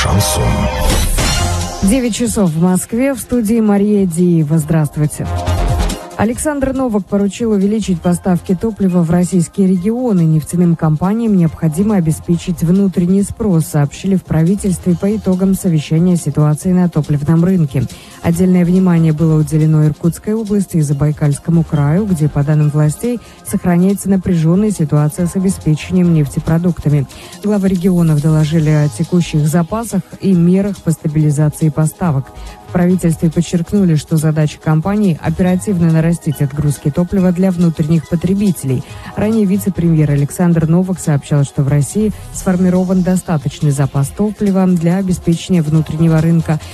Шансон. 9 часов в Москве, в студии Мария Диева. Здравствуйте. Александр Новак поручил увеличить поставки топлива в российские регионы. Нефтяным компаниям необходимо обеспечить внутренний спрос, сообщили в правительстве по итогам совещания ситуации на топливном рынке. Отдельное внимание было уделено Иркутской области и Забайкальскому краю, где, по данным властей, сохраняется напряженная ситуация с обеспечением нефтепродуктами. Главы регионов доложили о текущих запасах и мерах по стабилизации поставок. В правительстве подчеркнули, что задача компании – оперативно нарастить отгрузки топлива для внутренних потребителей. Ранее вице-премьер Александр Новак сообщал, что в России сформирован достаточный запас топлива для обеспечения внутреннего рынка.